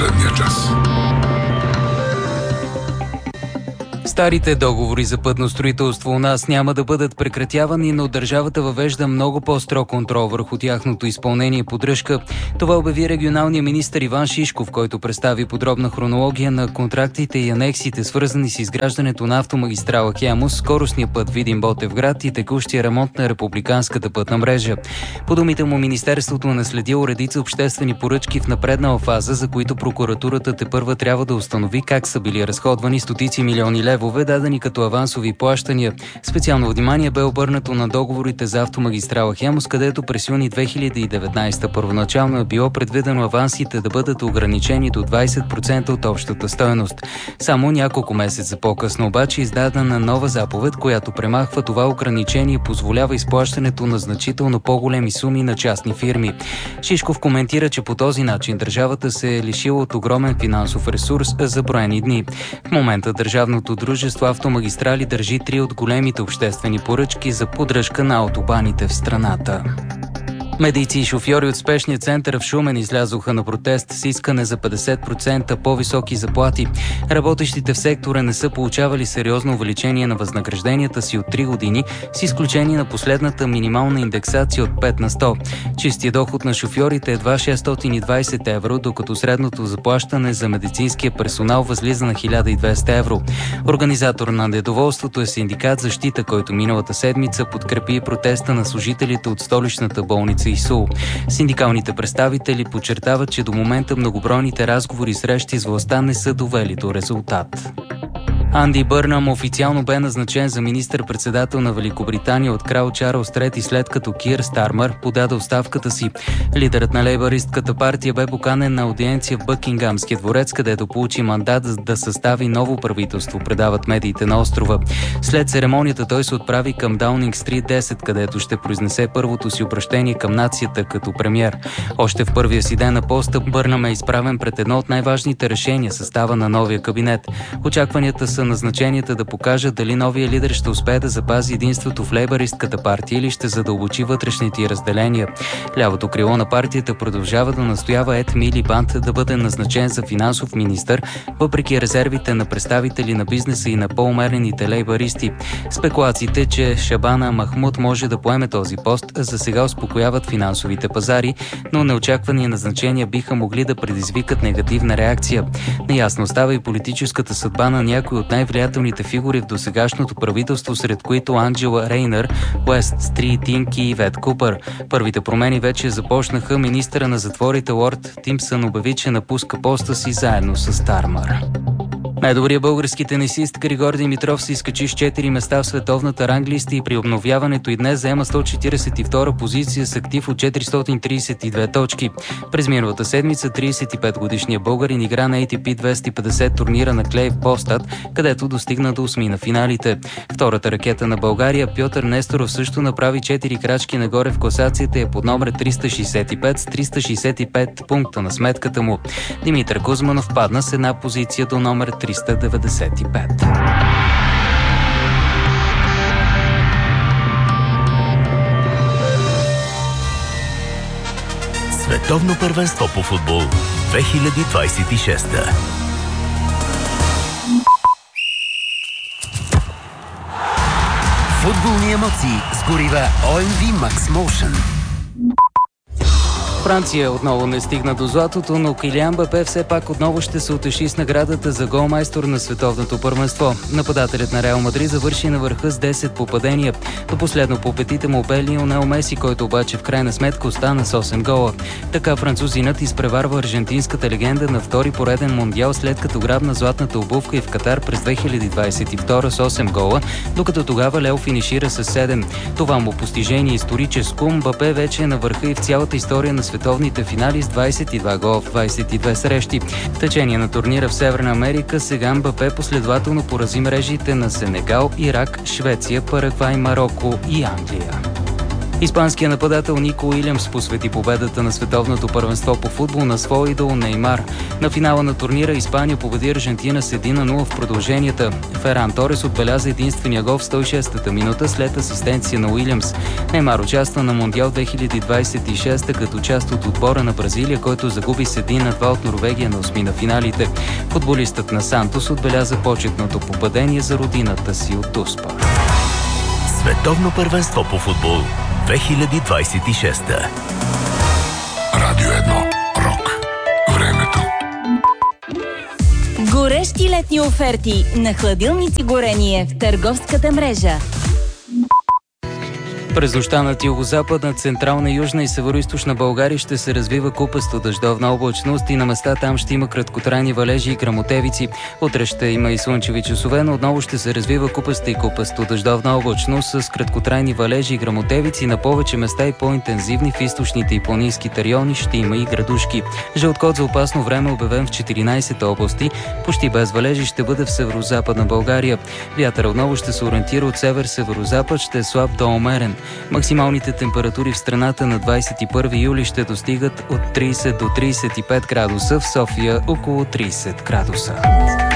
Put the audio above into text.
последния час. Старите договори за пътно строителство у нас няма да бъдат прекратявани, но държавата въвежда много по-строг контрол върху тяхното изпълнение и поддръжка. Това обяви регионалният министър Иван Шишков, който представи подробна хронология на контрактите и анексите, свързани с изграждането на автомагистрала Хемус, скоростния път Видин-Ботевград и текущия ремонт на републиканската пътна мрежа. По думите му, министерството наследило редица обществени поръчки в напреднала фаза, за които прокуратурата тепърва трябва да установи как са били разходвани стотици милиони левове, дадени като авансови плащания. Специално внимание бе обърнато на договорите за автомагистрала Хемус, където през юни 2019 първоначално е било предвидено авансите да бъдат ограничени до 20% от общата стойност. Само няколко месеца по-късно обаче издадена нова заповед, която премахва това ограничение и позволява изплащането на значително по-големи суми на частни фирми. Шишков коментира, че по този начин държавата се е лишила от огромен финансов ресурс за броени дни. В момента държавното дружество Автомагистрали държи 3 от големите обществени поръчки за поддръжка на автобаните в страната. Медици и шофьори от спешния център в Шумен излязоха на протест с искане за 50% по-високи заплати. Работещите в сектора не са получавали сериозно увеличение на възнагражденията си от 3 години, с изключение на последната минимална индексация от 5 на 100. Чистия доход на шофьорите е едва 620 евро, докато средното заплащане за медицинския персонал възлиза на 1200 евро. Организатор на недоволството е синдикат Защита, който миналата седмица подкрепи протеста на служителите от столичната болница ИСУЛ. Синдикалните представители подчертават, че до момента многобройните разговори и срещи с властта не са довели до резултат. Анди Бърнам официално бе назначен за министър-председател на Великобритания от крал Чарлз III, след като Кир Стармър подаде оставката си. Лидерът на лейбъристката партия бе поканен на аудиенция в Бъкингамския дворец, където получи мандат да състави ново правителство, предават медиите на острова. След церемонията той се отправи към Даунинг Стрит 10, където ще произнесе първото си обръщение към нацията като премиер. Още в първия си ден на поста Бърнам е изправен пред едно от най-важните решения – състава на новия кабинет. Очакванията са назначенията да покажат дали новия лидер ще успее да запази единството в лейбъристката партия или ще задълбочи вътрешните разделения. Лявото крило на партията продължава да настоява Ед Милибанд да бъде назначен за финансов министър, въпреки резервите на представители на бизнеса и на по-умерените лейбъристи. Спекулациите, че Шабана Махмуд може да поеме този пост, за сега успокояват финансовите пазари, но неочаквани назначения биха могли да предизвикат негативна реакция. Неясно става и политическата съдба на някои от най-влиятелните фигури в досегашното правителство, сред които Анджела Рейнър, Уест Стритинг и Ивет Купър. Първите промени вече започнаха. Министъра на затворите Лорд Тимпсън обяви, че напуска поста си заедно с Стармър. Най-добрият български тенисист Григор Димитров се изкачи с 4 места в световната ранглиста и при обновяването и днес заема 142 позиция с актив от 432 точки. През миналата седмица 35-годишният българин игра на ATP 250 турнира на клей в Постат, където достигна до 8 на финалите. Втората ракета на България, Пьотър Несторов, също направи 4 крачки нагоре в класацията и е под номер 365 с 365 пункта на сметката му. Димитър Кузманов падна с една позиция до номер 395. Световно първенство по футбол 2026. Футболни емоции с горива OMV Max Motion. Франция отново не стигна до златото, но Килиан Мбапе все пак отново ще се утеши с наградата за голмайстор на световното първенство. Нападателят на Реал Мадрид завърши на върха с 10 попадения. До последно по петите му бе Лионел Меси, който обаче в крайна сметка остана с 8 гола. Така французинът изпреварва аржентинската легенда на втори пореден мондиал, след като грабна златната обувка и в Катар през 2022 с 8 гола, докато тогава Лео финишира с 7. Това му постижение историческо. Мбапе вече е на върха и в цялата история на световните финали с 22 гола в 22 срещи. В течение на турнира в Северна Америка сега Мбапе последователно порази мрежите на Сенегал, Ирак, Швеция, Парагвай, Мароко и Англия. Испанският нападател Нико Уилямс посвети победата на световното първенство по футбол на своя идол Неймар. На финала на турнира Испания победи Аржентина с 1-0 в продълженията. Феран Торес отбеляза единствения гол в 106-та минута след асистенция на Уилямс. Неймар участва на Мондиал 2026 като част от отбора на Бразилия, който загуби с 1-2 от Норвегия на осми на финалите. Футболистът на Сантос отбеляза почетното попадение за родината си от Туспа. Световно първенство по футбол 2026. Радио 1. Рок. Времето. Горещи летни оферти на хладилници Горение в търговската мрежа. През нощта над югозападна, централна, южна и североизточна България ще се развива купесто дъждовна облачност и на места там ще има краткотрайни валежи и гръмотевици. Утре ще има и слънчеви часове, но отново ще се развива купеста и купесто дъждовна облачност с краткотрайни валежи и гръмотевици. На повече места и по-интензивни в източните и планинските райони ще има и градушки. Жълт код за опасно време обявен в 14 области. Почти без валежи ще бъде в северозападна България. Вятър отново ще се ориентира от север-северозапад, ще е слаб до умерен. Максималните температури в страната на 21 юли ще достигат от 30 до 35 градуса, в София около 30 градуса.